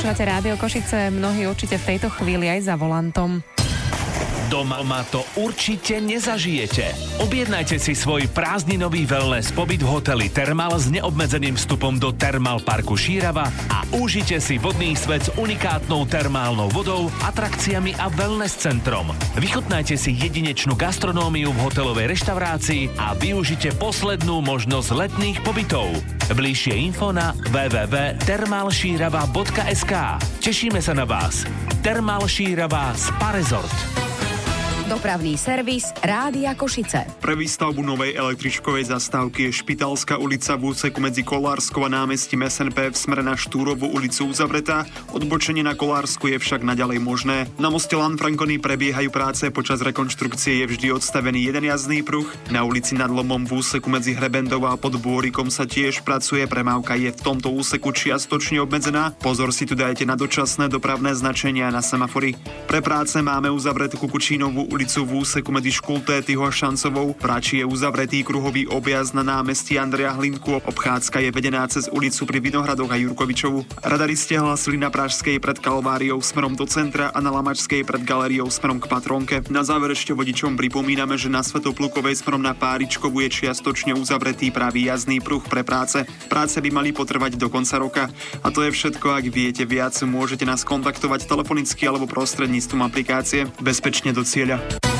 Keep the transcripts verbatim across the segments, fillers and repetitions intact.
Počúvate Rádio Košice, mnohí určite v tejto chvíli aj za volantom. Doma to určite nezažijete. Objednajte si svoj prázdninový wellness pobyt v hoteli Thermal s neobmedzeným vstupom do Thermal parku Šírava a užite si vodný svet s unikátnou termálnou vodou, atrakciami a wellness centrom. Vychutnajte si jedinečnú gastronómiu v hotelovej reštaurácii a využite poslednú možnosť letných pobytov. Bližšie info na w w w bodka thermal šírava bodka es ká. Tešíme sa na vás. Thermal Šírava Spa Resort. Dopravný servis Rádia Košice. Pre výstavbu novej električkovej zastávky je Špitalská ulica v úseku medzi Kolárskou a námestím es en pé v smere na Štúrovú ulicu uzavretá. Odbočenie na Kolársku je však naďalej možné. Na moste Lanfranconi prebiehajú práce, počas rekonštrukcie je vždy odstavený jeden jazdný pruh. Na ulici Nad Lomom v úseku medzi Hrebendou a pod Bôrikom sa tiež pracuje. Premávka je v tomto úseku čiastočne obmedzená. Pozor si tu dajte na dočasné dopravné značenia na semafory. Pre práce máme uzavretú Kukučínovú ulicu v úseku medzi Škultétyho a Šancovou. V Prači je uzavretý kruhový objazd na námestí Andreja Hlinku. Obchádzka je vedená cez ulicu pri Vinohradoch a Jurkovičovu. Radaristi hlasili na Pražskej pred Kalváriou smerom do centra a na Lamačskej pred Galériou smerom k Patronke. Na záver ešte vodičom pripomíname, že na Svätoplukovej smerom na Páričkovú je čiastočne uzavretý pravý jazdný pruh pre práce. Práce by mali potrvať do konca roka. A to je všetko. Ak viete viac, môžete nás kontaktovať telefonicky alebo prostredníctvom aplikácie. Bezpečne do cieľa.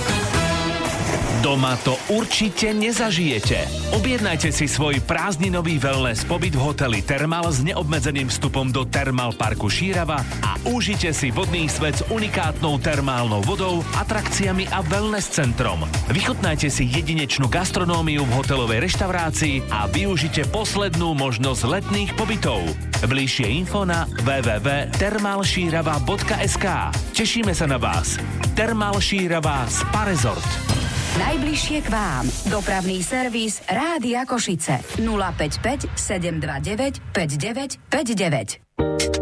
Doma to určite nezažijete. Objednajte si svoj prázdninový wellness pobyt v hoteli Thermal s neobmedzeným vstupom do Thermal parku Šírava a užite si vodný svet s unikátnou termálnou vodou, atrakciami a wellness centrom. Vychutnajte si jedinečnú gastronómiu v hotelovej reštaurácii a využite poslednú možnosť letných pobytov. Bližšie info na w w w bodka thermal šírava bodka es ká. Tešíme sa na vás. Thermal Šírava Spa Resort. Najbližšie k vám. Dopravný servis Rádia Košice. nula päť päť sedem dva deväť päť deväť päť deväť.